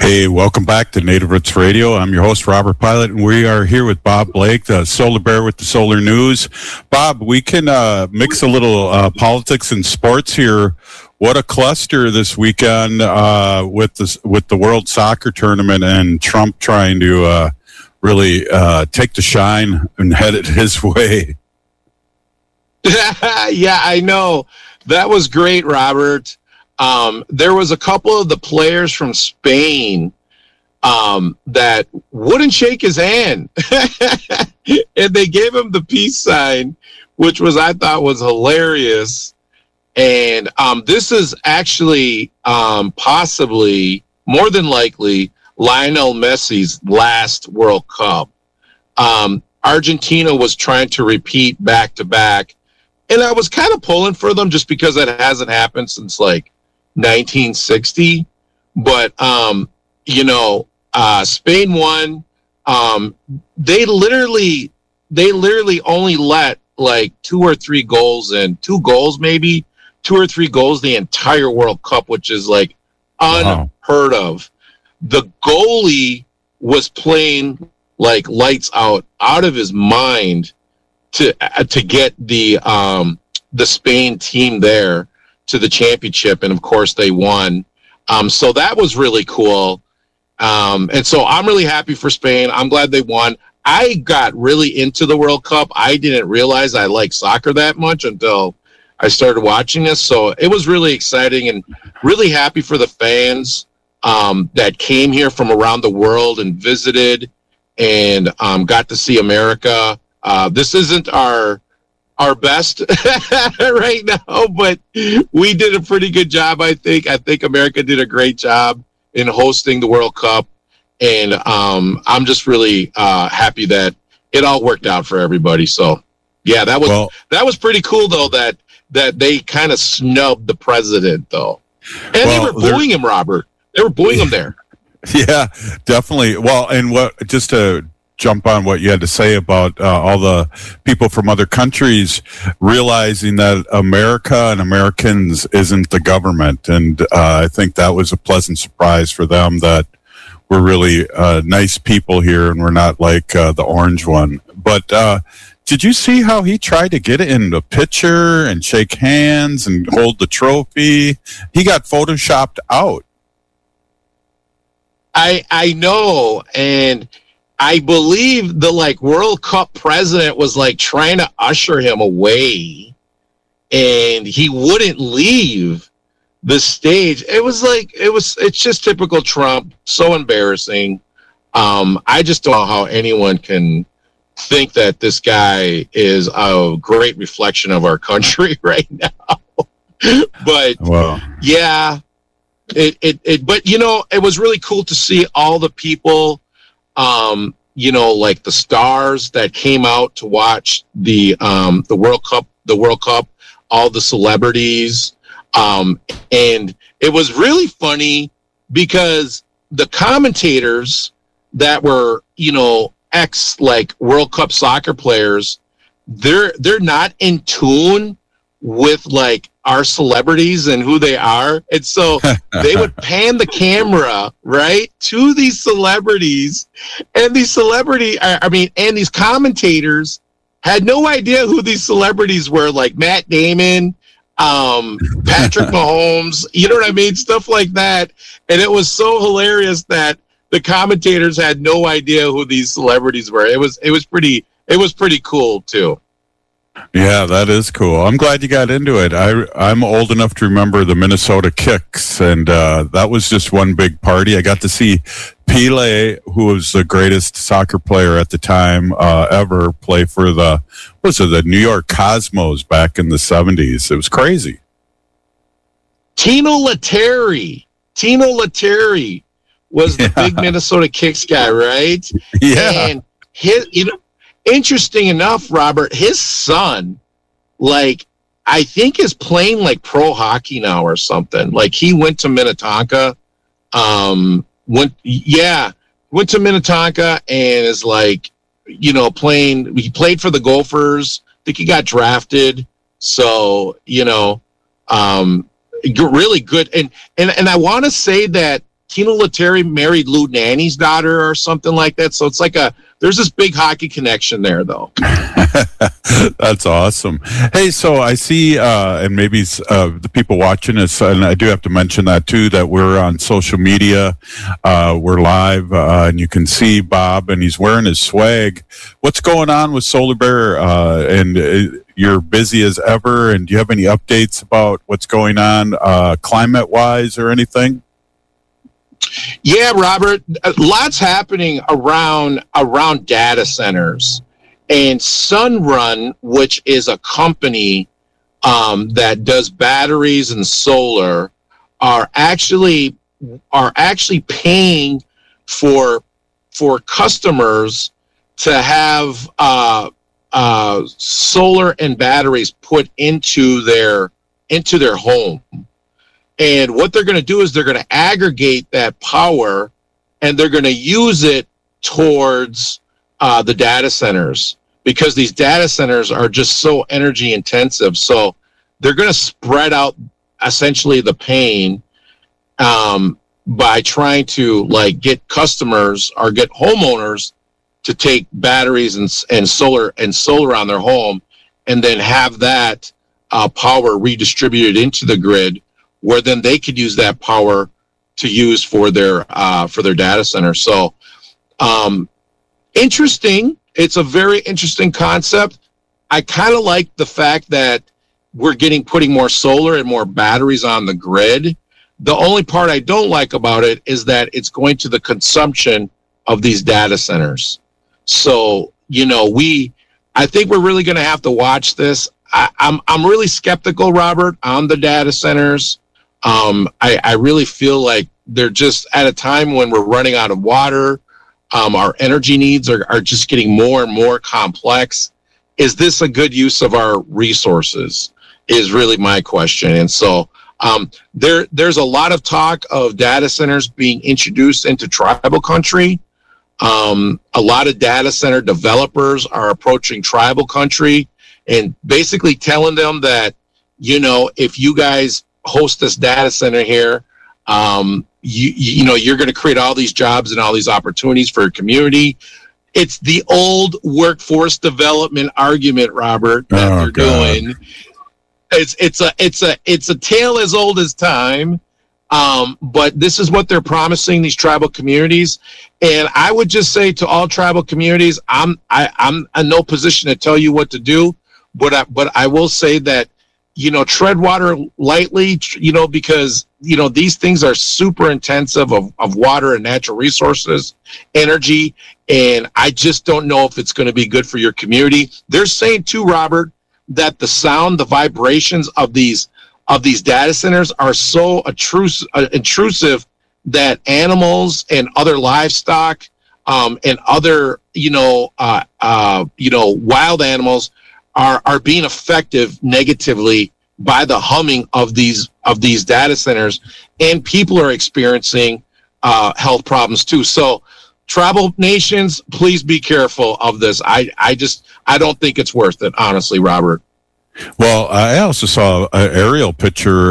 Hey, welcome back to Native Roots Radio. I'm your host, Robert Pilot, and we are here with Bob Blake, the Solar Bear with the Solar News. Bob, we can mix a little politics and sports here. What a cluster this weekend with the World Soccer Tournament and Trump trying to really take the shine and head it his way. Yeah, I know. That was great, Robert. There was a couple of the players from Spain that wouldn't shake his hand. And they gave him the peace sign, which I thought was hilarious. And this is actually possibly, more than likely, Lionel Messi's last World Cup. Argentina was trying to repeat back-to-back. And I was kind of pulling for them just because it hasn't happened since, 1960. But, Spain won. They literally only let, 2 or 3 goals in. 2 goals, maybe. 2 or 3 goals the entire World Cup, which is, unheard of. The goalie was playing, lights out of his mind to get the Spain team there to the championship, and of course they won. So that was really cool. And so I'm really happy for Spain. I'm glad they won. I got really into the World Cup. I didn't realize I like soccer that much until I started watching this. So it was really exciting and really happy for the fans that came here from around the world and visited and got to see America. This isn't our best right now, but we did a pretty good job, I think. I think America did a great job in hosting the World Cup, and I'm just really happy that it all worked out for everybody. So, yeah, that was pretty cool, though, that they kind of snubbed the president, though. And they were booing him, Robert. They were booing him there. Yeah, definitely. Well, and just to jump on what you had to say about all the people from other countries realizing that America and Americans isn't the government. And I think that was a pleasant surprise for them that we're really nice people here and we're not like the orange one. But did you see how he tried to get in the picture and shake hands and hold the trophy? He got photoshopped out. I know, and I believe the World Cup president was trying to usher him away, and he wouldn't leave the stage. It's just typical Trump. So embarrassing. I just don't know how anyone can think that this guy is a great reflection of our country right now. But yeah, but it was really cool to see all the people. The stars that came out to watch the World Cup, all the celebrities. And it was really funny because the commentators that were, ex World Cup soccer players, they're not in tune with our celebrities and who they are. And so they would pan the camera right to these celebrities, and these and these commentators had no idea who these celebrities were, like Matt Damon, Patrick Mahomes, you know what I mean? Stuff like that. And it was so hilarious that the commentators had no idea who these celebrities were. It was pretty cool too. Yeah, that is cool. I'm glad you got into it. I'm old enough to remember the Minnesota Kicks, and that was just one big party. I got to see Pele, who was the greatest soccer player at the time ever, play for the New York Cosmos back in the 70s. It was crazy. Tino Lettieri was the big Minnesota Kicks guy, right? Yeah. And interesting enough, Robert, his son, I think is playing pro hockey now or something. He went to Minnetonka, went to Minnetonka and is playing. He played for the Gophers. I think he got drafted. So, really good. And I want to say that Tino Lettieri married Lou Nanny's daughter or something like that. So it's like there's this big hockey connection there, though. That's awesome. Hey, so I see, and maybe the people watching us, and I do have to mention that too, that we're on social media. We're live, and you can see Bob, and he's wearing his swag. What's going on with Solar Bear? And you're busy as ever. And do you have any updates about what's going on climate-wise or anything? Yeah, Robert, lots happening around data centers. And Sunrun, which is a company that does batteries and solar, are actually paying for customers to have solar and batteries put into their home. And what they're going to do is they're going to aggregate that power, and they're going to use it towards the data centers, because these data centers are just so energy intensive. So they're going to spread out essentially the pain by trying to get customers or get homeowners to take batteries and solar on their home, and then have that power redistributed into the grid, where then they could use that power to use for their data center. So interesting. It's a very interesting concept. I kind of like the fact that we're putting more solar and more batteries on the grid. The only part I don't like about it is that it's going to the consumption of these data centers. So, I think we're really going to have to watch this. I'm really skeptical, Robert, on the data centers. I really feel like they're just at a time when we're running out of water. Our energy needs are just getting more and more complex. Is this a good use of our resources is really my question. And so there's a lot of talk of data centers being introduced into tribal country. A lot of data center developers are approaching tribal country and basically telling them that, if you guys host this data center here, you're going to create all these jobs and all these opportunities for your community. It's the old workforce development argument, Robert, that they're doing. It's a tale as old as time. But this is what they're promising these tribal communities. And I would just say to all tribal communities, I'm in no position to tell you what to do, but I will say that, tread water lightly, because, these things are super intensive of water and natural resources, energy, and I just don't know if it's going to be good for your community. They're saying too, Robert, that the sound, the vibrations of these data centers are so intrusive that animals and other livestock and other wild animals are being affected negatively by the humming of these data centers, and people are experiencing health problems too. So tribal nations, please be careful of this. I don't think it's worth it, honestly, Robert. Well, I also saw an aerial picture